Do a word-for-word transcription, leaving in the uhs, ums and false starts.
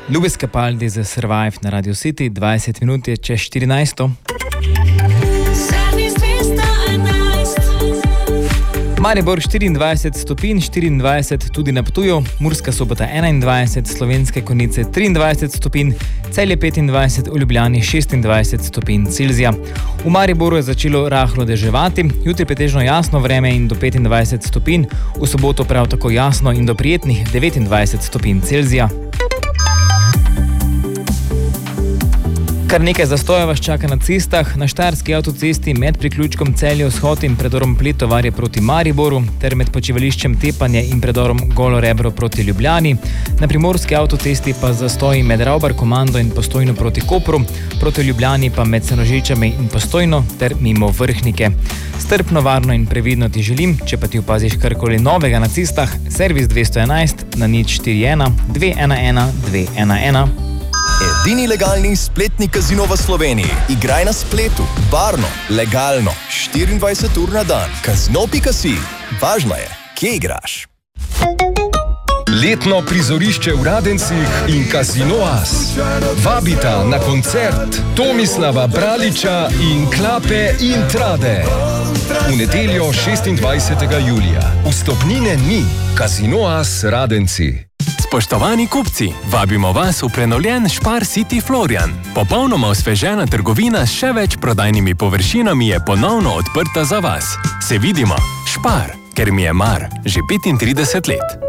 Luis Capaldi za Survive na Radio City, dvajset minut je čez štirinajsto. Maribor štiriindvajset stopinj, štiriindvajset tudi na Ptuju, Murska Sobota enaindvajset, Slovenske Konjice triindvajset stopinj, Celje petindvajset, v Ljubljani šestindvajset stopinj Celzija. V Mariboru je začelo rahlo deževati, jutri pretežno jasno vreme in do petindvajset stopinj, v soboto prav tako jasno in do prijetnih devetindvajset stopinj Celzija. Kar nekaj zastoja vas čaka na cestah. Na Štajerski avtocesti med priključkom Celje-Vzhod in predorom Pletovarje proti Mariboru ter med počivališčem Tepanje in predorom Golo Rebro proti Ljubljani. Na Primorski avtocesti pa zastoji med Ravbar Komando in Postojno proti Kopru, proti Ljubljani pa med Senožečami in Postojno ter mimo Vrhnike. Strpno, varno in previdno ti želim, če pa ti opaziš karkoli novega na cestah, servis dvesto enajst na nič štiri ena dve ena ena dve ena ena. Edini legalni spletni kazino v Sloveniji. Igraj na spletu, varno, legalno, štiriindvajset ur na dan. Kazino pika si. Važno je, kje igraš. Letno prizorišče v Radencih in Casino As vabita na koncert Tomislava Braliča in Klape Intrade. V nedeljo šestindvajsetega julija. Vstopnine ni. Casino As Radenci. Spoštovani kupci, vabimo vas v prenovljen Spar City Florian. Popolnoma osvežena trgovina s še več prodajnimi površinami je ponovno odprta za vas. Se vidimo, Spar, ker mi je mar, že petintrideset let.